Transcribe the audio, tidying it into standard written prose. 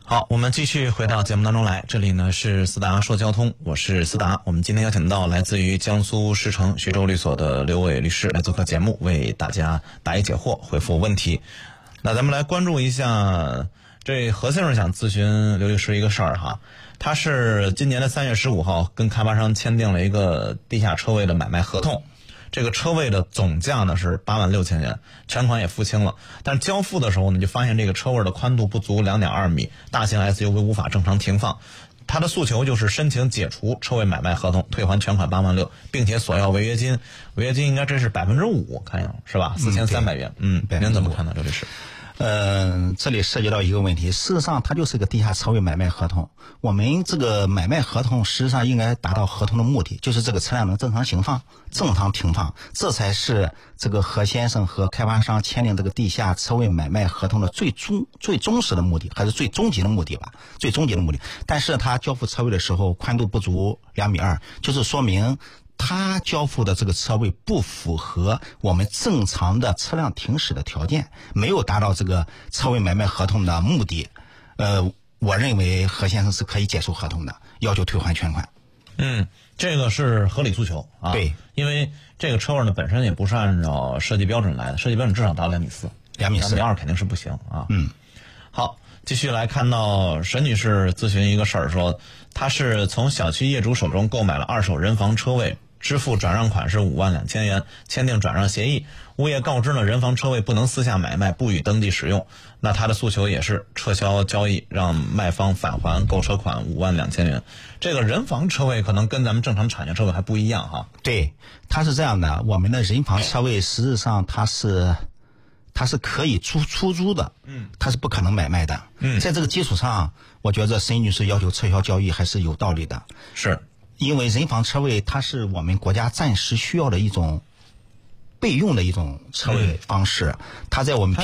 好，我们继续回到节目当中来，这里呢是思达说交通，我是思达。我们今天邀请到来自于江苏狮城徐州律所的刘伟律师来做客节目，为大家答疑解惑，回复问题。那咱们来关注一下，这何先生想咨询刘律师一个事儿哈，他是今年的3月15号跟开发商签订了一个地下车位的买卖合同。这个车位的总价呢是86000元，全款也付清了，但是交付的时候呢，就发现这个车位的宽度不足2.2米，大型 SUV 无法正常停放。他的诉求就是申请解除车位买卖合同，退还全款86000，并且索要违约金。违约金应该这是5%，看样是吧？4300元。您怎么看呢？这里是？ 这里涉及到一个问题，事实上它就是个地下车位买卖合同。我们这个买卖合同实际上应该达到合同的目的，就是这个车辆能正常停放，这才是这个何先生和开发商签订这个地下车位买卖合同的最忠实的目的，还是最终极的目的吧？最终极的目的。但是他交付车位的时候宽度不足2.2米，就是说明他交付的这个车位不符合我们正常的车辆停驶的条件，没有达到这个车位买卖合同的目的。我认为何先生是可以解除合同的，要求退还全款。 这个是合理诉求啊。 对， 因为这个车位呢本身也不是按照设计标准来的，设计标准至少达2.4米，2.2米肯定是不行啊。好，继续来看到沈女士咨询一个事儿，说她是从小区业主手中购买了2手人房车位，支付转让款是52000元，签订转让协议。物业告知呢，人房车位不能私下买卖，不予登记使用。那他的诉求也是撤销交易，让卖方返还购车款52000元。这个人房车位可能跟咱们正常产权车位还不一样哈。 对，它是这样的，我们的人房车位实质上它是可以出租的，它是不可能买卖的。在这个基础上，我觉得沈女士要求撤销交易还是有道理的。 是。 因为人房车位它是我们国家暂时需要的一种备用的一种车位方式，它在我们